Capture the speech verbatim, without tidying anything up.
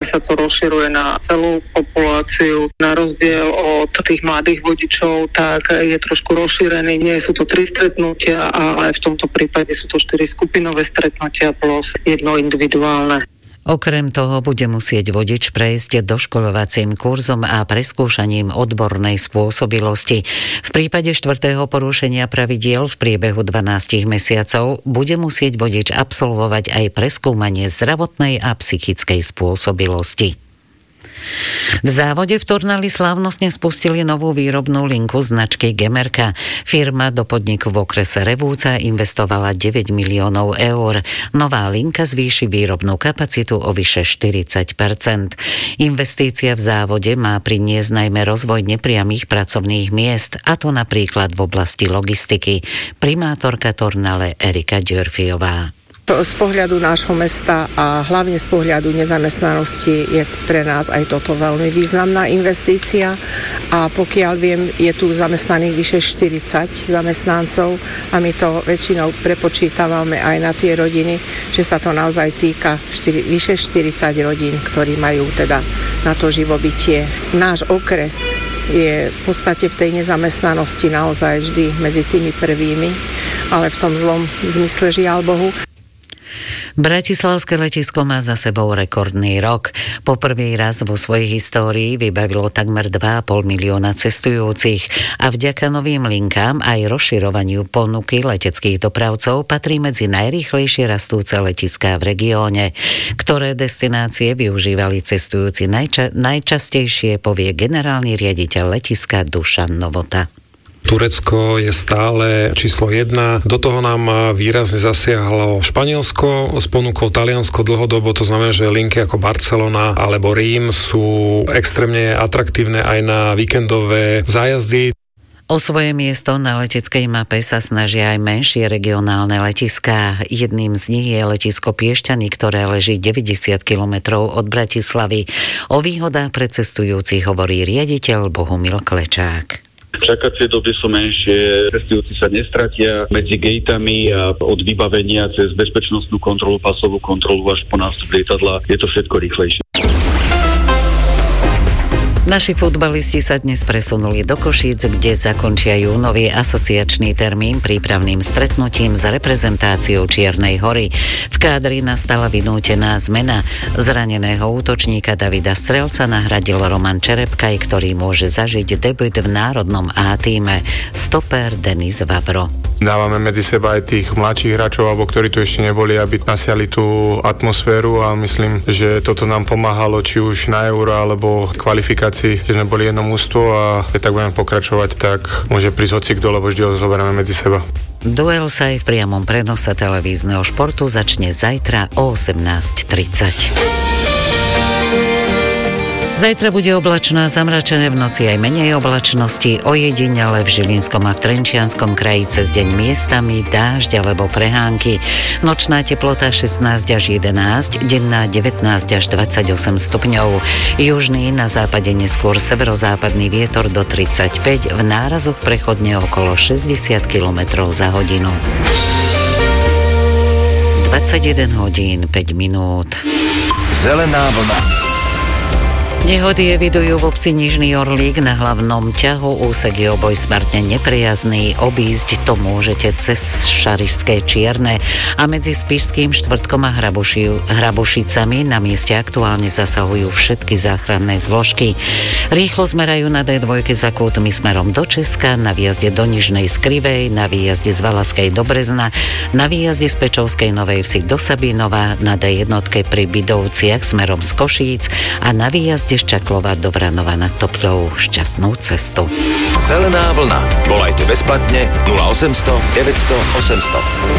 sa to rozširuje na celú populáciu. Na rozdiel od tých mladých vodičov, tak je trošku rozšírený. Nie sú to tri stretnutia, ale v tomto prípade sú to štyri skupinové stretnutia plus jedno individuálne. Okrem toho bude musieť vodič prejsť doškoľovacím kurzom a preskúšaním odbornej spôsobilosti. V prípade štvrtého porušenia pravidiel v priebehu dvanásť mesiacov bude musieť vodič absolvovať aj preskúmanie zdravotnej a psychickej spôsobilosti. V závode v Turnali slávnostne spustili novú výrobnú linku značky Gemerka. Firma do podniku v okrese Revúca investovala deväť miliónov eur. Nová linka zvýši výrobnú kapacitu o vyše štyridsať percent. Investícia v závode má priniesť najmä rozvoj nepriamých pracovných miest, a to napríklad v oblasti logistiky. Primátorka Turnale Erika Ďurfiová. Z pohľadu nášho mesta a hlavne z pohľadu nezamestnanosti je pre nás aj toto veľmi významná investícia a pokiaľ viem, je tu zamestnaných vyše štyridsať zamestnancov a my to väčšinou prepočítavame aj na tie rodiny, že sa to naozaj týka štyri, vyše štyridsať rodín, ktorí majú teda na to živobytie. Náš okres je v podstate v tej nezamestnanosti naozaj vždy medzi tými prvými, ale v tom zlom zmysle, žiaľ Bohu. Bratislavské letisko má za sebou rekordný rok. Po prvý raz vo svojej histórii vybavilo takmer dva a pol milióna cestujúcich a vďaka novým linkám aj rozširovaniu ponuky leteckých dopravcov patrí medzi najrýchlejšie rastúce letiská v regióne. Ktoré destinácie využívali cestujúci najča- najčastejšie, povie generálny riaditeľ letiska Dušan Novota. Turecko je stále číslo jedna. Do toho nám výrazne zasiahlo Španielsko s ponukou Taliansko dlhodobo, to znamená, že linky ako Barcelona alebo Rím sú extrémne atraktívne aj na víkendové zájazdy. O svoje miesto na leteckej mape sa snažia aj menšie regionálne letiská. Jedným z nich je letisko Piešťany, ktoré leží deväťdesiat kilometrov od Bratislavy. O výhodách pre cestujúcich hovorí riaditeľ Bohumil Klečák. Čakacie doby sú menšie, cestujúci sa nestratia medzi gatami a od vybavenia cez bezpečnostnú kontrolu, pasovú kontrolu až po nástup lietadla je to všetko rýchlejšie. Naši futbalisti sa dnes presunuli do Košíc, kde zakončia júnový asociačný termín prípravným stretnutím s reprezentáciou Čiernej Hory. V kádri nastala vynútená zmena. Zraneného útočníka Davida Strelca nahradil Roman Čerepkaj, ktorý môže zažiť debut v národnom A-tíme. Stoper Denis Vavro. Dávame medzi seba aj tých mladších hráčov, alebo ktorí tu ešte neboli, aby nasiali tú atmosféru a myslím, že toto nám pomáhalo či už na Euro alebo kvalifikácii, že sme boli jedno mužstvo a keď tak budeme pokračovať, tak môže prísť hocikto, lebo vždy ho zoberieme medzi seba. Duel sa aj v priamom prenose televízneho športu začne zajtra o osemnásť tridsať. Zajtra bude oblačno a zamračené, v noci aj menej oblačnosti, ojedinele v Žilinskom a v Trenčianskom kraji cez deň miestami dážď alebo prehánky. Nočná teplota šestnásť až jedenásť, denná devätnásť až dvadsaťosem stupňov. Južný, na západe neskôr severozápadný vietor do tridsaťpäť, v nárazoch prechodne okolo šesťdesiat kilometrov za hodinu. dvadsaťjeden hodín päť minút. Zelená vlna. Nehody evidujú v obci Nižný Orlík na hlavnom ťahu. Úsek je oboj smrtne neprijazný. Obísť to môžete cez Šarišské Čierne a medzi Spišským Štvrtkom a Hrabuši, Hrabušicami na mieste aktuálne zasahujú všetky záchranné zložky. Rýchlo zmerajú na dé dva za kútmi smerom do Česka, na výjazde do Nižnej Skrivej, na výjazde z Valaskej do Brezna, na výjazde z Pečovskej Novej Vsi do Sabinova, na dé jedna pri Bidovciach smerom z Košíc a na výjazde z Čaklova do Vranova nad Topľou. Šťastnú cestu. Zelená vlna. Volajte bezplatne nula osemsto deväťsto osemsto.